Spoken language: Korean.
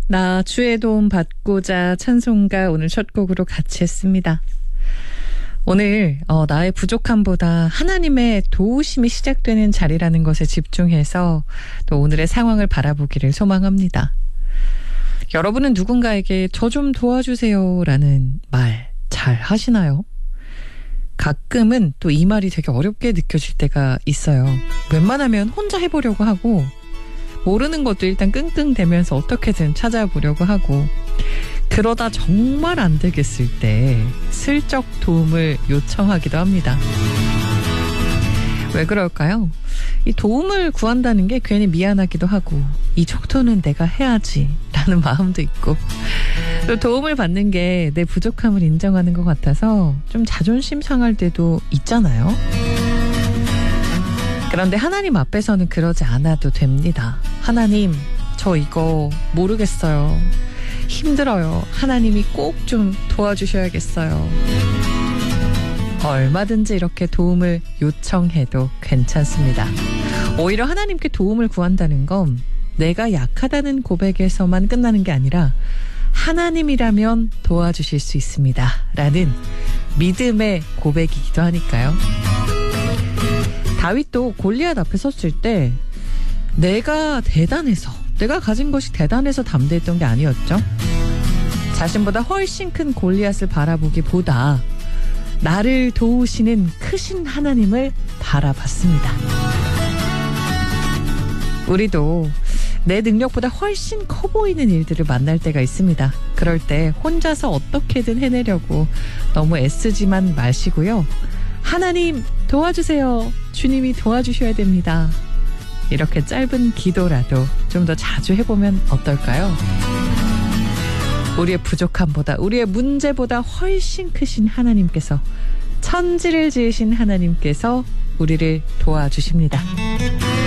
나 주의 도움 받고자 찬송가 오늘 첫 곡으로 같이 했습니다. 오늘 나의 부족함보다 하나님의 도우심이 시작되는 자리라는 것에 집중해서 또 오늘의 상황을 바라보기를 소망합니다. 여러분은 누군가에게 저 좀 도와주세요 라는 말 잘 하시나요? 가끔은 또 이 말이 되게 어렵게 느껴질 때가 있어요. 웬만하면 혼자 해보려고 하고 모르는 것도 일단 끙끙대면서 어떻게든 찾아보려고 하고 그러다 정말 안 되겠을 때 슬쩍 도움을 요청하기도 합니다. 왜 그럴까요? 이 도움을 구한다는 게 괜히 미안하기도 하고 이 정도는 내가 해야지 라는 마음도 있고 또 도움을 받는 게 내 부족함을 인정하는 것 같아서 좀 자존심 상할 때도 있잖아요. 그런데 하나님 앞에서는 그러지 않아도 됩니다. 하나님, 저 이거 모르겠어요. 힘들어요. 하나님이 꼭 좀 도와주셔야겠어요. 얼마든지 이렇게 도움을 요청해도 괜찮습니다. 오히려 하나님께 도움을 구한다는 건 내가 약하다는 고백에서만 끝나는 게 아니라 하나님이라면 도와주실 수 있습니다. 라는 믿음의 고백이기도 하니까요. 다윗도 골리앗 앞에 섰을 때 내가 대단해서, 내가 가진 것이 대단해서 담대했던 게 아니었죠. 자신보다 훨씬 큰 골리앗을 바라보기보다 나를 도우시는 크신 하나님을 바라봤습니다. 우리도 내 능력보다 훨씬 커 보이는 일들을 만날 때가 있습니다. 그럴 때 혼자서 어떻게든 해내려고 너무 애쓰지만 마시고요. 하나님 도와주세요. 주님이 도와주셔야 됩니다. 이렇게 짧은 기도라도 좀 더 자주 해보면 어떨까요? 우리의 부족함보다 우리의 문제보다 훨씬 크신 하나님께서 천지를 지으신 하나님께서 우리를 도와주십니다.